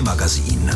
magazín.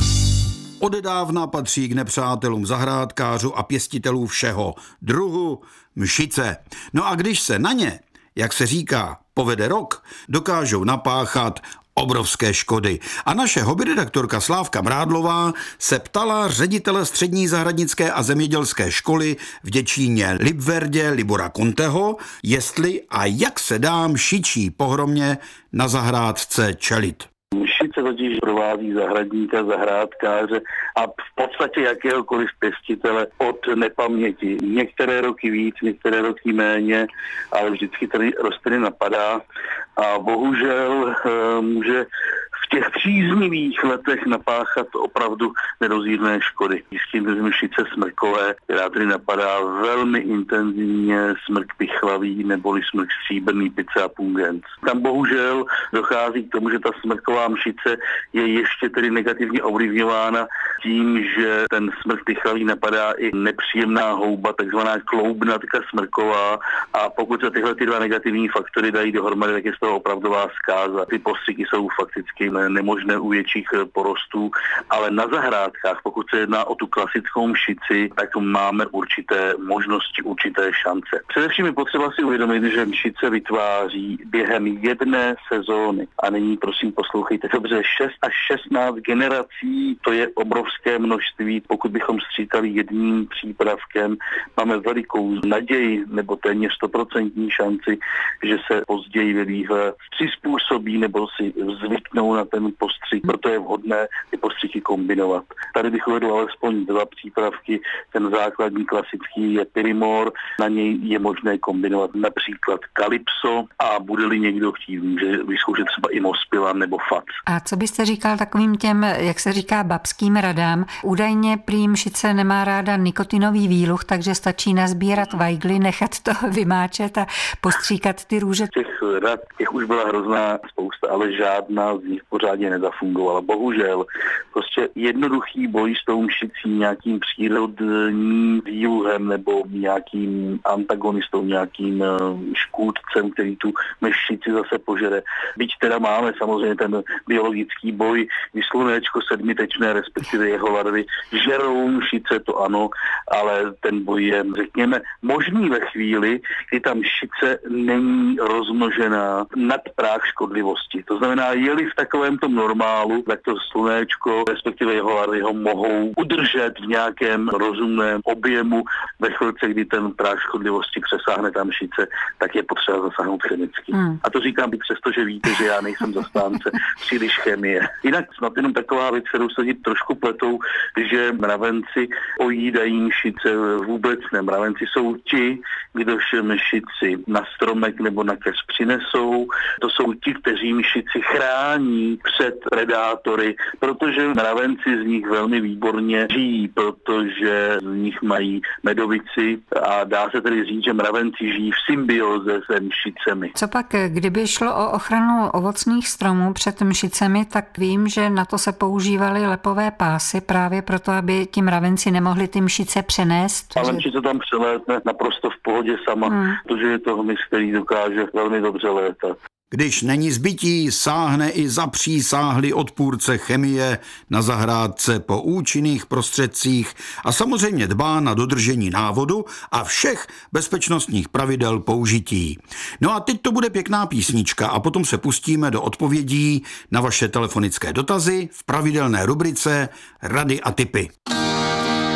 Odedávna patří k nepřátelům zahrádkářů a pěstitelů všeho druhu mšice. No a když se na ně, jak se říká, povede rok, dokážou napáchat obrovské škody. A naše hobbyredaktorka Slávka Mrádlová se ptala ředitele střední zahradnické a zemědělské školy v Děčíně Libverdě Libora Kunteho, jestli a jak se dá mšičí pohromě na zahrádce čelit. Mšice totiž provází zahradníka, zahrádkáře a v podstatě jakéhokoliv pěstitele od nepaměti. Některé roky víc, některé roky méně, ale vždycky tady rostliny napadá a bohužel může v těch příznivých letech napáchat opravdu nedozírné škody. Jistě mšice smrkové, která tady napadá velmi intenzivně, smrk pichlavý neboli smrk stříbrný Picea pungens. Tam bohužel dochází k tomu, že ta smrková mšice je ještě tedy negativně ovlivňována tím, že ten smrk pichlavý napadá i nepříjemná houba, takzvaná kloubnatka smrková, a pokud se tyhle dva negativní faktory dají dohromady, tak je z toho opravdová zkáza. Ty postřiky jsou fakticky nemožné u větších porostů, ale na zahrádkách, pokud se jedná o tu klasickou mšici, tak máme určité možnosti, určité šance. Především je potřeba si uvědomit, že mšice vytváří během jedné sezóny, a nyní prosím poslouchejte dobře, 6 až 16 generací, to je obrovské množství. Pokud bychom stříkali jedním přípravkem, máme velikou naději nebo téměř 100% šanci, že se později ve výhle přizpůsobí nebo si zvyknou na ten postřik, proto je vhodné ty postřiky kombinovat. Tady bych uvedl alespoň 2 přípravky. Ten základní klasický je Pyrimor, na něj je možné kombinovat například Kalypso a bude-li někdo chtít, může vyzkoušet třeba i Mospilan nebo Fac. A co byste říkal takovým těm, jak se říká, babským radám? Údajně prý mšice nemá ráda nikotinový výluch, takže stačí nazbírat vajgly, nechat to vymáčet a postříkat ty růže. Těch rad, těch už byla hrozná spousta, ale žádná z nich pořádně nezafungovala. Bohužel, prostě jednoduchý boj s tou mšicí, nějakým přírodním výluhem nebo nějakým antagonistou, nějakým škůdcem, který tu mšici zase požere. Byť teda máme samozřejmě ten biologický boj, kdy slunéčko sedmitečné, respektive jeho larvy, žerou mšice, to ano, ale ten boj je, řekněme, možný ve chvíli, kdy ta mšice není rozmnožená nad práh škodlivosti. To znamená, je-li v takovémto normálu, tak to slunéčko, respektive jeho larvy ho mohou udržet v nějakém rozumném objemu. Ve chvilce, kdy ten práh škodlivosti přesáhne ta mšice, tak je potřeba zasáhnout chemicky. A to říkám i přesto, že víte, že já nejsem zastánce příliš chemie. Jinak snad jenom taková věc, kterou se trošku pletou, že mravenci ojídají mšice, vůbec ne. Mravenci jsou ti, kdož mšici na stromek nebo na keř přinesou. To jsou ti, kteří mšici chrání před predátory, protože mravenci z nich velmi výborně žijí, protože z nich mají medovici a dá se tedy říct, že mravenci žijí v symbioze se mšicemi. Co pak, kdyby šlo o ochranu ovocných stromů před mšicemi, tak vím, že na to se používaly lepové pásy právě proto, aby ti mravenci nemohli ty mšice přenést. Ale mšice tam přelétne naprosto v pohodě sama, protože je to hmyz, který dokáže velmi dobře létat. Když není zbytí, sáhne i zapřísáhlý odpůrce chemie na zahrádce po účinných prostředcích a samozřejmě dbá na dodržení návodu a všech bezpečnostních pravidel použití. No a teď to bude pěkná písnička a potom se pustíme do odpovědí na vaše telefonické dotazy v pravidelné rubrice Rady a tipy.